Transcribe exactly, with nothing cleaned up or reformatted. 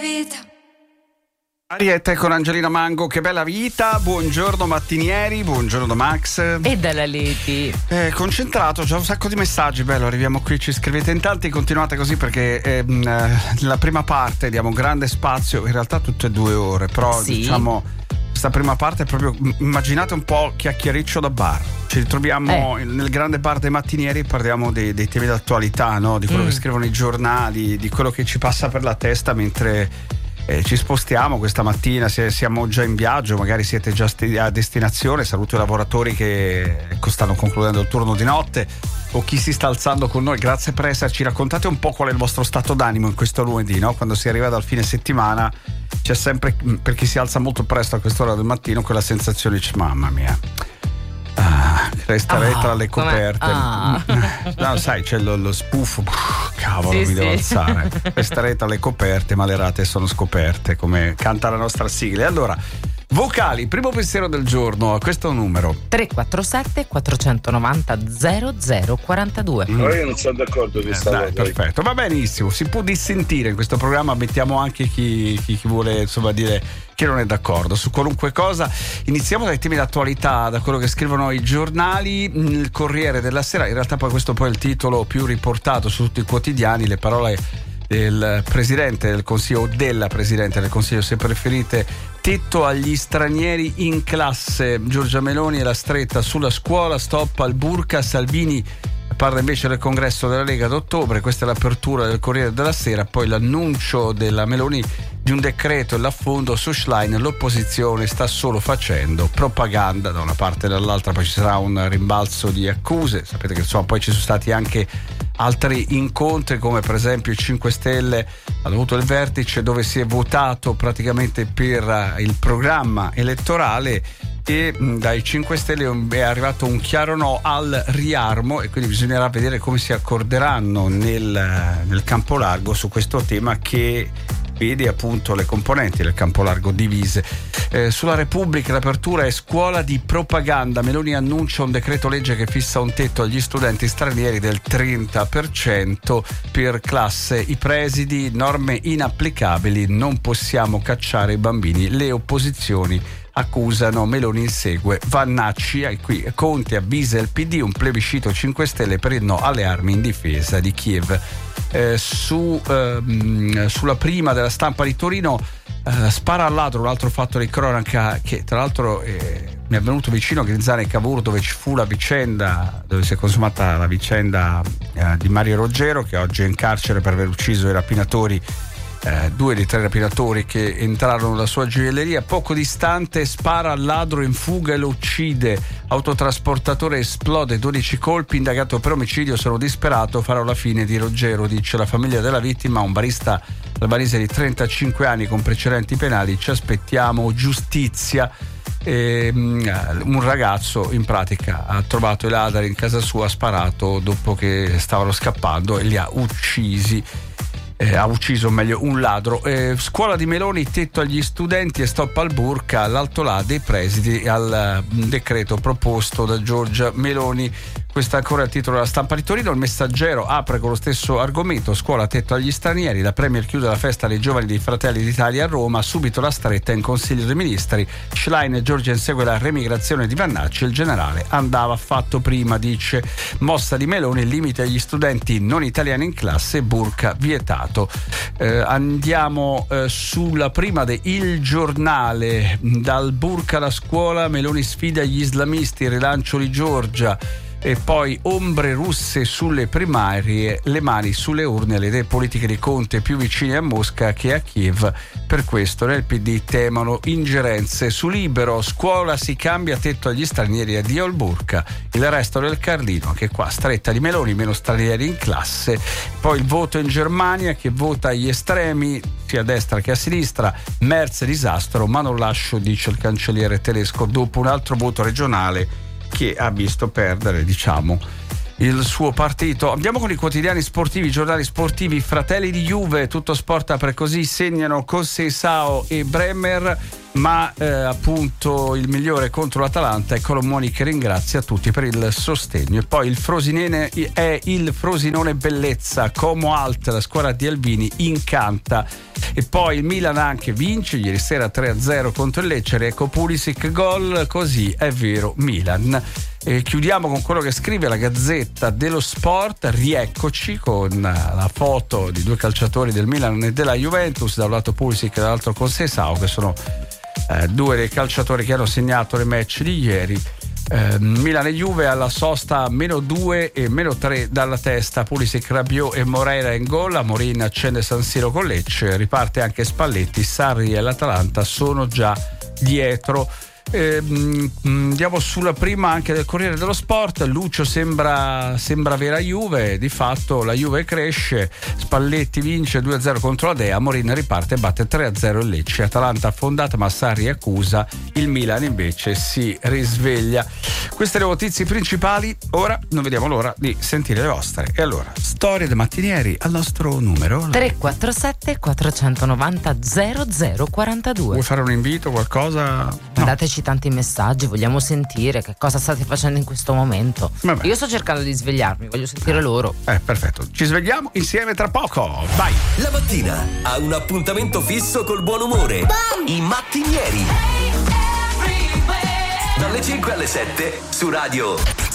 vita. Ariete con Angelina Mango, che bella vita. Buongiorno mattinieri, buongiorno Max. E dalla Leti. Eh, concentrato, c'è un sacco di messaggi, bello, arriviamo qui, ci scrivete in tanti, continuate così perché ehm, la prima parte diamo grande spazio, in realtà tutte e due ore, però sì. diciamo questa prima parte è proprio, immaginate un po' chiacchiericcio da bar. Ci ritroviamo eh. nel grande bar dei mattinieri e parliamo dei, dei temi d'attualità, no? Di quello mm. che scrivono i giornali, di quello che ci passa per la testa mentre Eh, ci spostiamo questa mattina, se siamo già in viaggio, magari siete già sti- a destinazione. Saluto i lavoratori che ecco, stanno concludendo il turno di notte o chi si sta alzando con noi. Grazie per esserci. Raccontate un po' qual è il vostro stato d'animo in questo lunedì, no? Quando si arriva dal fine settimana c'è sempre, per chi si alza molto presto a quest'ora del mattino, quella sensazione di mamma mia, ah, resterei ah, tra le coperte. ah. No, sai, c'è lo, lo spuffo, cavolo, sì, mi sì. devo alzare. Resterei tra le coperte, ma le rate sono scoperte, come canta la nostra sigla. E allora, vocali, primo pensiero del giorno, questo è un numero tre quattro sette quattro nove zero zero zero quattro due. No, io non sono d'accordo con questa eh, dai, cosa. perfetto, va benissimo, si può dissentire in questo programma, mettiamo anche chi, chi, chi vuole insomma dire che non è d'accordo su qualunque cosa. Iniziamo dai temi d'attualità, da quello che scrivono i giornali. Il Corriere della Sera, in realtà poi questo poi è il titolo più riportato su tutti i quotidiani, le parole del Presidente del Consiglio o della Presidente del Consiglio, se preferite. Tetto agli stranieri in classe, Giorgia Meloni e la stretta sulla scuola, stop al burka. Salvini parla invece del congresso della Lega d'ottobre. Questa è l'apertura del Corriere della Sera. Poi l'annuncio della Meloni di un decreto e l'affondo su Schlein. L'opposizione sta solo facendo propaganda da una parte e dall'altra, poi ci sarà un rimbalzo di accuse. Sapete che insomma poi ci sono stati anche altri incontri, come per esempio i cinque Stelle hanno avuto il vertice dove si è votato praticamente per il programma elettorale e dai cinque Stelle è arrivato un chiaro no al riarmo, e quindi bisognerà vedere come si accorderanno nel, nel campo largo su questo tema che vede appunto le componenti del campo largo divise. Eh, sulla Repubblica l'apertura è scuola di propaganda. Meloni annuncia un decreto legge che fissa un tetto agli studenti stranieri del trenta per cento per classe. I presidi, norme inapplicabili, non possiamo cacciare i bambini. Le opposizioni accusano, Meloni insegue Vannacci. E qui Conte avvisa il P D, un plebiscito cinque Stelle per il no alle armi in difesa di Kiev. Eh, su, ehm, sulla prima della Stampa di Torino, eh, spara al ladro, un altro fatto di cronaca che tra l'altro eh, mi è venuto vicino a Grinzane e Cavour, dove ci fu la vicenda, dove si è consumata la vicenda eh, di Mario Roggero, che oggi è in carcere per aver ucciso i rapinatori. Eh, due dei tre rapinatori che entrarono nella sua gioielleria. Poco distante spara al ladro in fuga e lo uccide. Autotrasportatore esplode, dodici colpi, indagato per omicidio. Sono disperato, farò la fine di Roggero, dice la famiglia della vittima. Un barista albanese di trentacinque anni con precedenti penali, ci aspettiamo giustizia. E, um, un ragazzo in pratica ha trovato i ladri in casa sua, ha sparato dopo che stavano scappando e li ha uccisi. Eh, ha ucciso meglio un ladro. Eh, scuola di Meloni, tetto agli studenti e stop al burka, l'alto là dei presidi al uh, decreto proposto da Giorgia Meloni. Questo è ancora il titolo della Stampa di Torino. Il Messaggero apre con lo stesso argomento, scuola tetto agli stranieri, la Premier chiude la festa dei giovani dei Fratelli d'Italia a Roma, subito la stretta in Consiglio dei Ministri. Schlein e Giorgia insegue la remigrazione di Vannacci, il generale andava fatto prima, dice. Mossa di Meloni, limite agli studenti non italiani in classe, burka vietato. Eh, andiamo eh, sulla prima de Il Giornale, dal burka alla scuola, Meloni sfida gli islamisti, rilancio di Giorgia. E poi ombre russe sulle primarie, le mani sulle urne, le idee politiche di Conte più vicine a Mosca che a Kiev. Per questo nel P D temono ingerenze. Su Libero, scuola si cambia, tetto agli stranieri, addio al burka. Il resto del Carlino, che qua stretta di Meloni, meno stranieri in classe. Poi il voto in Germania, che vota agli estremi sia a destra che a sinistra. Merz disastro, ma non lascio, dice il cancelliere tedesco, dopo un altro voto regionale che ha visto perdere, diciamo, il suo partito. Andiamo con i quotidiani sportivi, i giornali sportivi. Fratelli di Juve, tutto sport apre così, segnano Conceição e Bremer. ma eh, appunto il migliore contro l'Atalanta è Colomoni che ringrazia tutti per il sostegno. E poi il Frosinone è il Frosinone bellezza, Como Alt, la squadra di Albini incanta. E poi il Milan anche vince ieri sera tre a zero contro il Lecce, ecco Pulisic gol, così è vero Milan. E chiudiamo con quello che scrive la Gazzetta dello Sport, rieccoci con la foto di due calciatori del Milan e della Juventus, da un lato Pulisic e dall'altro Conceição, che sono eh, due dei calciatori che hanno segnato le match di ieri. Eh, Milan e Juve alla sosta meno due e meno tre dalla testa, Pulisic, Rabiot e Moreira in gol. Amorin accende San Siro con Lecce, riparte anche Spalletti, Sarri e l'Atalanta sono già dietro. Eh, andiamo sulla prima anche del Corriere dello Sport. Lucio sembra, sembra vera Juve, di fatto la Juve cresce, Spalletti vince due a zero contro la Dea, Amorin riparte e batte tre a zero il Lecce, Atalanta affondata ma Sarri accusa, il Milan invece si risveglia. Queste le notizie principali, ora non vediamo l'ora di sentire le vostre. E allora, storie dei mattinieri al nostro numero tre quattro sette quattro nove zero zero zero quattro due. Vuoi fare un invito, qualcosa? No. Mandateci tanti messaggi, vogliamo sentire che cosa state facendo in questo momento. Vabbè. Io sto cercando di svegliarmi, voglio sentire loro. Eh, perfetto. Ci svegliamo insieme tra poco. Vai. La mattina ha un appuntamento fisso col buon umore. Bam! I mattinieri. Dalle cinque alle sette su Radio